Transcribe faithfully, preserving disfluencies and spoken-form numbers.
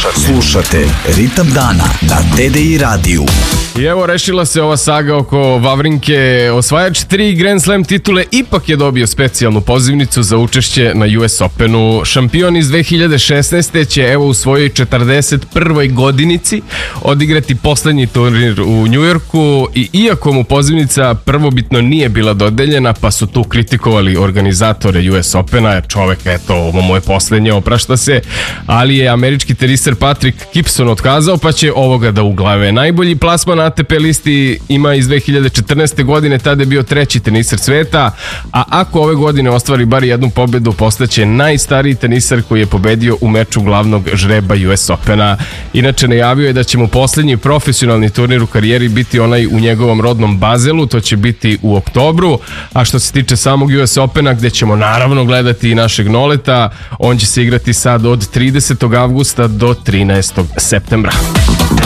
Slušate Ritam dana na T D I radiju. I evo, rešila se ova saga oko Vavrinke. Osvajač tri Grand Slam titule ipak je dobio specijalnu pozivnicu za učešće na U S Openu. Šampion iz dve hiljade šesnaeste. će evo u svojoj četrdeset prvoj godinici odigrati poslednji turnir u Njujorku i iako mu pozivnica prvobitno nije bila dodeljena, pa su tu kritikovali organizatore U S Opena, jer čovek, eto, ovo mu je poslednje, oprašta se, ali je američki teniser Patrick Gibson otkazao, pa će ovoga da uglave. Najbolji plasman A T P listi ima iz dve hiljade četrnaeste. godine, tada je bio treći teniser sveta, a ako ove godine ostvari bar jednu pobedu, postaće najstariji teniser koji je pobedio u meču glavnog žreba U S Opena. Inače, najavio je da će mu poslednji profesionalni turnir u karijeri biti onaj u njegovom rodnom Bazelu, to će biti u oktobru, a što se tiče samog U S Opena, gde ćemo naravno gledati i našeg Noleta, on će se igrati sad od tridesetog avgusta do trinaestog septembra.